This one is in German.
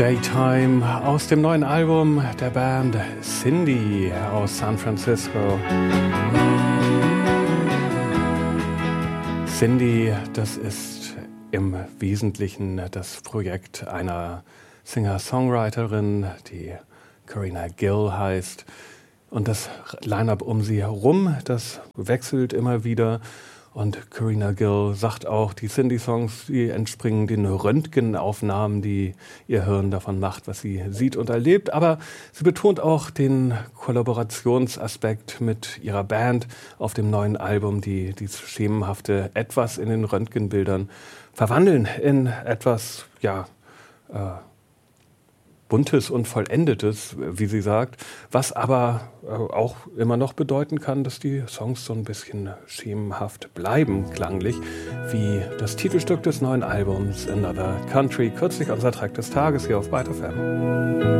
Daytime aus dem neuen Album der Band Cindy aus San Francisco. Cindy, das ist im Wesentlichen das Projekt einer Singer-Songwriterin, die Karina Gill heißt. Und das Line-Up um sie herum, das wechselt immer wieder. Und Karina Gill sagt auch, die Cindy-Songs, die entspringen den Röntgenaufnahmen, die ihr Hirn davon macht, was sie sieht und erlebt. Aber sie betont auch den Kollaborationsaspekt mit ihrer Band auf dem neuen Album, die dieses schemenhafte Etwas in den Röntgenbildern verwandeln in etwas, Buntes und Vollendetes, wie sie sagt, was aber auch immer noch bedeuten kann, dass die Songs so ein bisschen schemenhaft bleiben, klanglich, wie das Titelstück des neuen Albums Another Country, kürzlich unser Track des Tages hier auf Byte FM.